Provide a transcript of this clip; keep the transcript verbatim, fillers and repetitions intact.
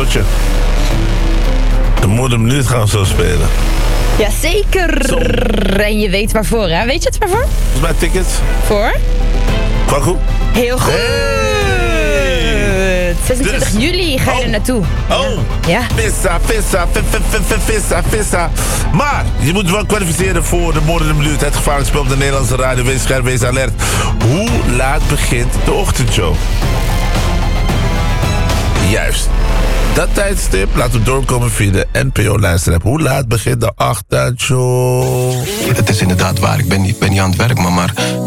Dotje. De moeder minuut gaan we zo spelen. Jazeker. Zo. En je weet waarvoor, hè? Weet je het waarvoor? Volgens mij tickets. Voor? Kwaku? Heel goed. Hey. zesentwintig Dus- juli ga je Oh. er naartoe. Oh, Ja. vissa, vissa, vi- vi- vi- vi- vissa, vissa. Maar je moet wel kwalificeren voor de moordende minuut. Het gevaarlijk spel op de Nederlandse radio. Wees scherp, wees alert. Hoe laat begint de ochtendshow? Juist. Dat tijdstip laat hem doorkomen via de N P O-luisterapp. Hoe laat begint de ochtendshow? Het is inderdaad waar, ik ben niet, ben niet aan het werk, maar... maar